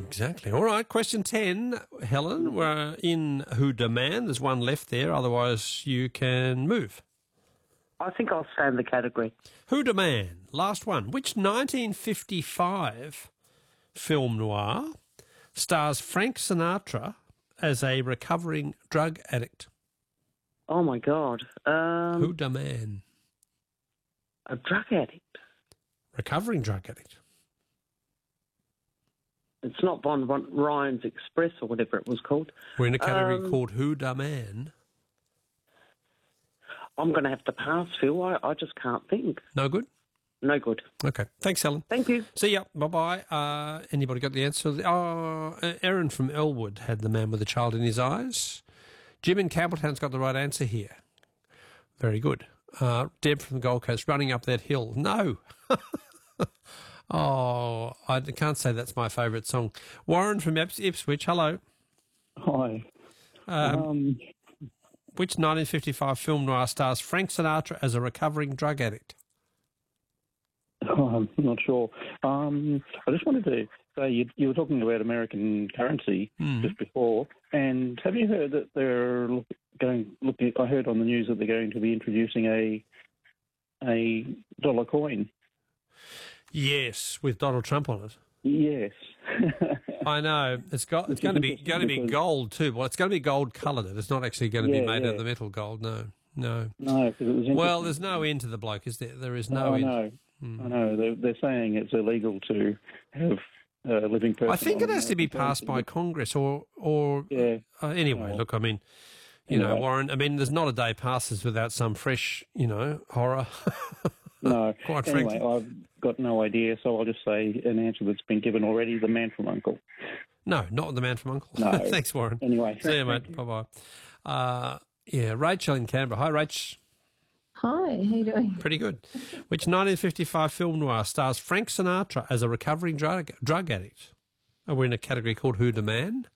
Exactly. All right, question 10, Helen. We're in Who Demand. There's one left there, otherwise you can move. I think I'll stay in the category. Who Demand, last one. Which 1955 film noir stars Frank Sinatra as a recovering drug addict? Oh, my God. Who Demand? A drug addict. Recovering drug addict. It's not Ryan's Express or whatever it was called. We're in a category called Who Demand. I'm going to have to pass, Phil. I just can't think. No good? No good. Okay. Thanks, Helen. Thank you. See ya. Bye-bye. Anybody got the answer? Aaron from Elwood had The Man with the Child in His Eyes. Jim in Campbelltown's got the right answer here. Very good. Deb from the Gold Coast, Running Up That Hill. No. Oh, I can't say that's my favourite song. Warren from Ipswich, hello. Hi. Which 1955 film noir stars Frank Sinatra as a recovering drug addict? I'm not sure. I just wanted to say you were talking about American currency just before, and have you heard that they're looking? I heard on the news that they're going to be introducing a dollar coin. Yes, with Donald Trump on it. Yes. I know. It's going to be gold too. Well, it's going to be gold coloured. It's not actually going to be made out of the metal gold. No. No, because it was. Well, there's no end to the bloke, is there? There is no end. I know. They're saying it's illegal to have a living person. I think it has to be passed by Congress or anyway. Look, I mean, you know, Warren. I mean, there's not a day passes without some fresh, horror. No. Quite anyway, frankly, I've got no idea, so I'll just say an answer that's been given already: The Man from U.N.C.L.E. No, not The Man from U.N.C.L.E. No. Thanks, Warren. Anyway, see you, mate. Bye bye. Rachel in Canberra. Hi, Rach. Hi, how you doing? Pretty good. Which 1955 film noir stars Frank Sinatra as a recovering drug addict? Are we in a category called Who Demand?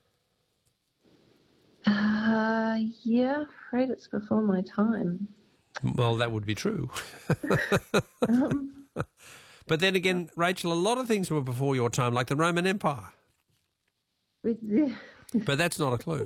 Yeah, afraid it's before my time. Well, that would be true. But then again, Rachel, a lot of things were before your time, like the Roman Empire. But that's not a clue.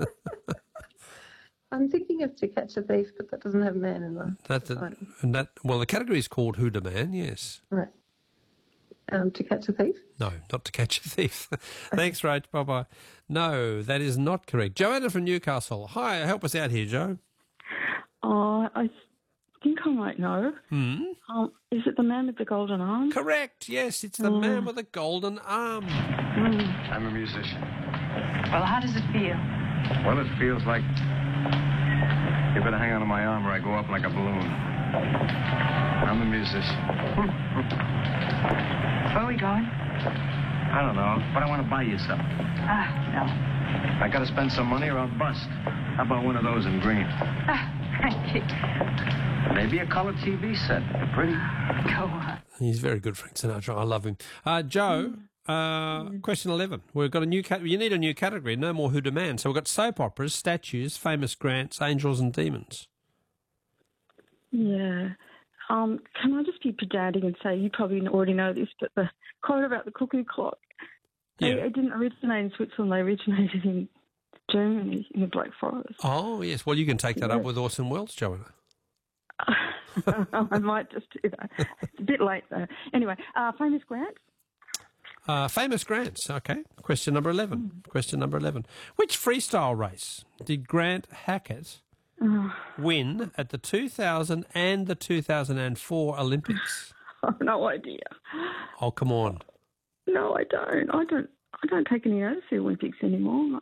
I'm thinking of To Catch a Thief, but that doesn't have man in the Well, the category is called Who Demand, yes. Right. To Catch a Thief? No, not To Catch a Thief. Thanks, Rach. Bye-bye. No, that is not correct. Joanna from Newcastle. Hi, help us out here, Joe. I think I might know. Is it The Man with the Golden Arm? Correct, yes, it's The Man with the Golden Arm. I'm a musician. Well, how does it feel? Well, it feels like you better hang on to my arm or I go up like a balloon. I'm a musician. Where are we going? I don't know, but I want to buy you something. No. I got to spend some money or I'll bust. How about one of those in green? Thank you. Maybe a color TV set. They're pretty. Go on. He's very good, Frank Sinatra. I love him. Joe, question 11. We've got a new category. You need a new category. No more Who Demand. So we've got soap operas, statues, famous grants, angels and demons. Yeah. Can I just be pedantic and say, you probably already know this, but the quote about the cuckoo clock, it didn't originate in Switzerland. They originated in Germany, in the Black Forest. Oh, yes. Well, you can take that up with Orson Welles, Joanna. I might just do that. It's a bit late, though. Anyway, famous grants? Famous grants, okay. Question number 11. Question number 11. Which freestyle race did Grant Hackett win at the 2000 and the 2004 Olympics? I've no idea. Oh, come on. No, I don't. I don't take any notice of the Olympics anymore.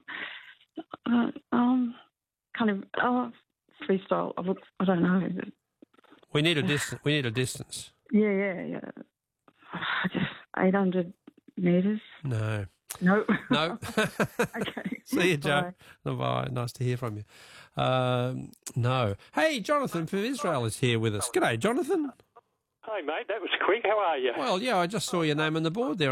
Freestyle. I don't know. We need a distance. We need a distance. Yeah. Just 800 metres. No. No. Okay. See you, Joe. Bye. Nice to hear from you. No. Hey, Jonathan from Israel is here with us. G'day, Jonathan. Hi, mate. That was quick. How are you? Well, yeah, I just saw your name on the board there.